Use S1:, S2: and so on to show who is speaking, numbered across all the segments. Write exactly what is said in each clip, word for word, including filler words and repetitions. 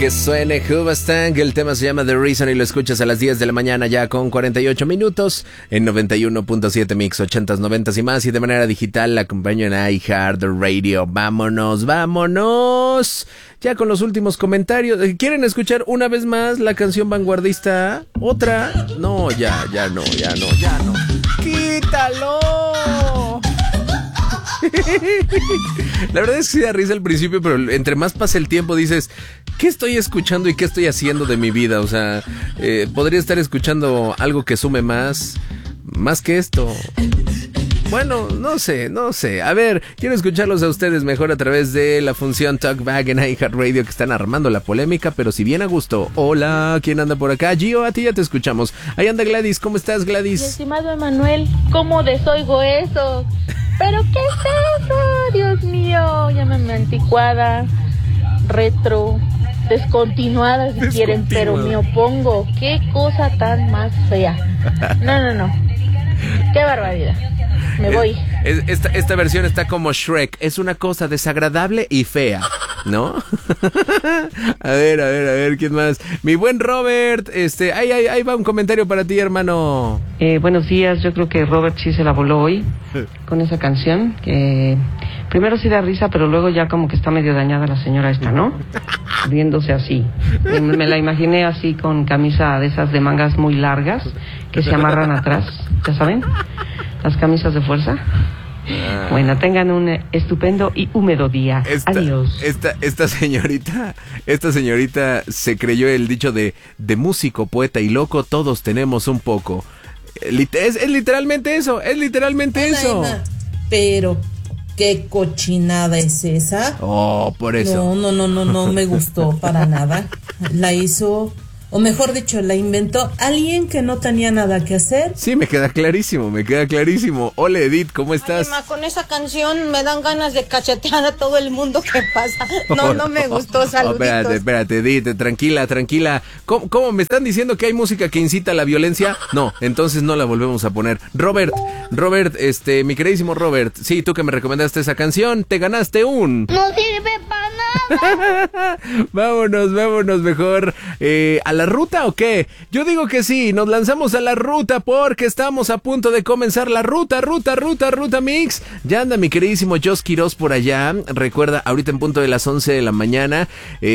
S1: Que suene Hoobastank, el tema se llama The Reason y lo escuchas a las diez de la mañana ya con cuarenta y ocho minutos en noventa y uno punto siete Mix, ochentas, noventas y más, y de manera digital la acompaño en iHeartRadio. Vámonos, vámonos. Ya con los últimos comentarios. ¿Quieren escuchar una vez más la canción vanguardista? ¿Otra? No, ya, ya no, ya no, ya no. ¡Quítalo! La verdad es que sí da risa al principio, pero entre más pasa el tiempo dices, ¿qué estoy escuchando y qué estoy haciendo de mi vida? O sea, eh, podría estar escuchando algo que sume más, más que esto. Bueno, no sé, no sé. A ver, quiero escucharlos a ustedes mejor a través de la función Talkback en iHeartRadio, que están armando la polémica, pero si bien a gusto. Hola, ¿quién anda por acá? Gio, a ti ya te escuchamos. Ahí anda Gladys, ¿cómo estás, Gladys?
S2: Mi estimado Emanuel, ¿cómo desoigo eso? ¿Pero qué es eso? Dios mío, llámame anticuada, retro, descontinuada si Descontinuada. quieren, pero me opongo. Qué cosa tan más fea. No, no, no. Qué barbaridad. Me voy.
S1: Es, es, esta, esta versión está como Shrek. Es una cosa desagradable y fea, ¿no? A ver, a ver, a ver, ¿quién más? Mi buen Robert, este, ahí, ahí, ahí va un comentario para ti, hermano.
S3: Eh, buenos días, yo creo que Robert sí se la voló hoy con esa canción, que primero sí da risa, pero luego ya como que está medio dañada la señora esta, ¿no? Riéndose así. Me, me la imaginé así con camisa de esas de mangas muy largas que se amarran atrás, ¿ya saben? Las camisas de fuerza. Ah. Bueno, tengan un estupendo y húmedo día.
S1: Esta,
S3: Adiós.
S1: Esta, esta señorita, esta señorita se creyó el dicho de, de músico, poeta y loco, todos tenemos un poco. Es, es literalmente eso, es literalmente Hola, eso.
S4: Emma. Pero, ¿qué cochinada es esa?
S1: Oh, por eso.
S4: No, no, no, no, no me gustó para nada. La hizo... O mejor dicho, la inventó alguien que no tenía nada que hacer.
S1: Sí, me queda clarísimo, me queda clarísimo. Hola, Edith, ¿cómo estás?
S5: Ay, ma, con esa canción me dan ganas de cachetear a todo el mundo. ¿Qué pasa? No, no me gustó, saluditos.
S1: Oh, espérate, espérate, Edith, tranquila, tranquila. ¿Cómo, ¿Cómo me están diciendo que hay música que incita a la violencia? No, entonces no la volvemos a poner. Robert, Robert, este, mi queridísimo Robert, sí, tú que me recomendaste esa canción, te ganaste un...
S5: No sirve para nada.
S1: Vámonos, vámonos mejor eh, a la ruta, ¿o qué? Yo digo que sí, nos lanzamos a la ruta porque estamos a punto de comenzar la ruta, ruta, ruta, ruta mix. Ya anda mi queridísimo Jos Quiroz por allá. Recuerda, ahorita en punto de las once de la mañana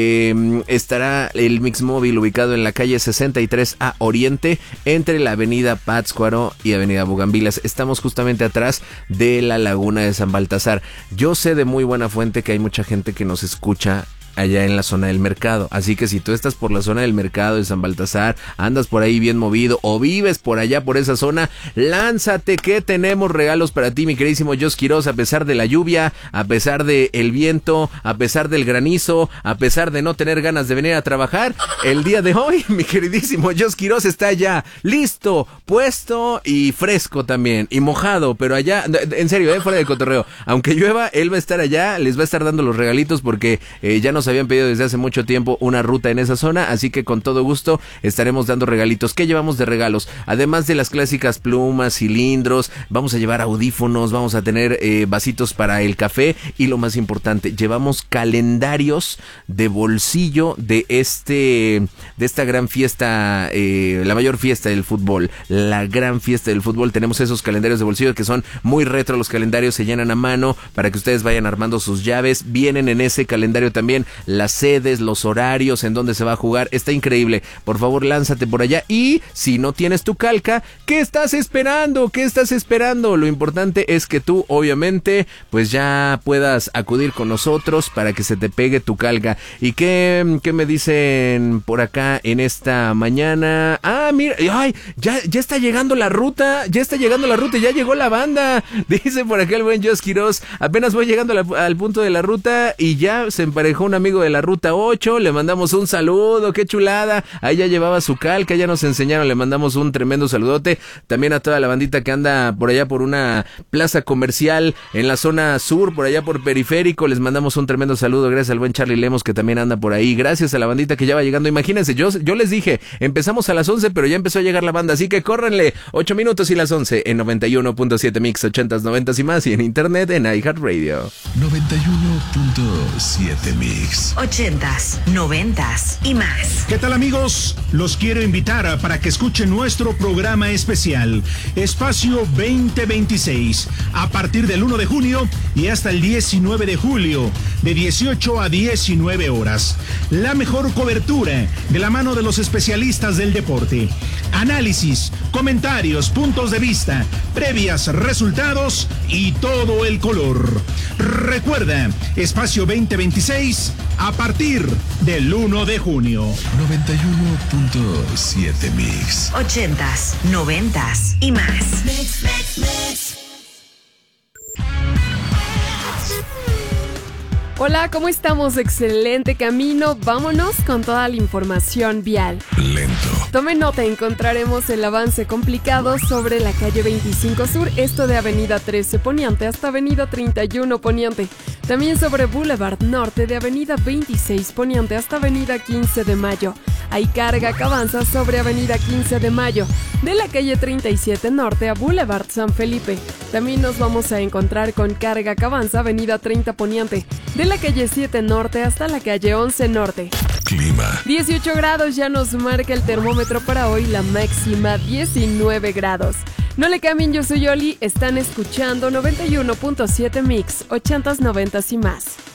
S1: eh, estará el Mix Móvil ubicado en la calle sesenta y tres A Oriente, entre la avenida Pátzcuaro y avenida Bugambilas. Estamos justamente atrás de la laguna de San Baltasar. Yo sé de muy buena fuente que hay mucha gente que nos escucha allá en la zona del mercado, así que si tú estás por la zona del mercado de San Baltasar, andas por ahí bien movido o vives por allá por esa zona, lánzate que tenemos regalos para ti, mi queridísimo Jos Quiroz, a pesar de la lluvia, a pesar del viento, a pesar del granizo, a pesar de no tener ganas de venir a trabajar, el día de hoy, mi queridísimo Jos Quiroz está ya listo, puesto y fresco también, y mojado, pero allá, en serio, eh, fuera de cotorreo, aunque llueva, él va a estar allá, les va a estar dando los regalitos porque eh, ya nos habían pedido desde hace mucho tiempo una ruta en esa zona, así que con todo gusto estaremos dando regalitos. ¿Qué llevamos de regalos? Además de las clásicas plumas, cilindros, vamos a llevar audífonos, vamos a tener eh, vasitos para el café y lo más importante, llevamos calendarios de bolsillo de este de esta gran fiesta, eh, la mayor fiesta del fútbol, la gran fiesta del fútbol. Tenemos esos calendarios de bolsillo que son muy retro, los calendarios se llenan a mano para que ustedes vayan armando sus llaves. Vienen en ese calendario también las sedes, los horarios, en donde se va a jugar, está increíble. Por favor, lánzate por allá y si no tienes tu calca, ¿qué estás esperando? ¿Qué estás esperando? Lo importante es que tú, obviamente, pues ya puedas acudir con nosotros para que se te pegue tu calca. ¿Y qué, qué me dicen por acá en esta mañana? Ah, mira, ay, ya, ya está llegando la ruta, ya está llegando la ruta, ya llegó la banda. Dice por acá el buen Jos Quiroz, apenas voy llegando la, al punto de la ruta y ya se emparejó un amigo de la ruta ocho, le mandamos un saludo, qué chulada, ahí ya llevaba su calca, ya nos enseñaron, le mandamos un tremendo saludote, también a toda la bandita que anda por allá por una plaza comercial en la zona sur, por allá por Periférico, les mandamos un tremendo saludo, gracias al buen Charlie Lemos que también anda por ahí, gracias a la bandita que ya va llegando, imagínense, yo, yo les dije, empezamos a las once, pero ya empezó a llegar la banda, así que córranle, ocho minutos y las once en noventa y uno punto siete Mix, ochentas, noventas y más, y en internet en iHeartRadio.
S6: noventa y uno punto siete Mix. Ochentas, noventas y más.
S7: ¿Qué tal, amigos? Los quiero invitar para que escuchen nuestro programa especial Espacio veinte veintiséis a partir del uno de junio y hasta el diecinueve de julio de dieciocho a diecinueve horas. La mejor cobertura de la mano de los especialistas del deporte. Análisis, comentarios, puntos de vista, previas, resultados y todo el color. Recuerda, Espacio veinte veintiséis a partir del uno de junio.
S6: noventa y uno punto siete Mix. Ochentas, noventas y más. Mix, mix, mix.
S8: Hola, ¿cómo estamos? Excelente camino. Vámonos con toda la información vial.
S6: Lento.
S8: Tome nota, encontraremos el avance complicado sobre la calle veinticinco Sur, esto de Avenida trece Poniente hasta Avenida treinta y uno Poniente. También sobre Boulevard Norte de Avenida veintiséis Poniente hasta Avenida quince de Mayo. Hay carga que avanza sobre Avenida quince de Mayo, de la calle treinta y siete Norte a Boulevard San Felipe. También nos vamos a encontrar con carga que avanza Avenida treinta Poniente, de la calle siete Norte hasta la calle once Norte.
S6: Clima.
S8: dieciocho grados ya nos marca el termómetro para hoy, la máxima diecinueve grados. No le cambien, yo soy Oli, están escuchando noventa y uno punto siete Mix, ochentas, noventas y más.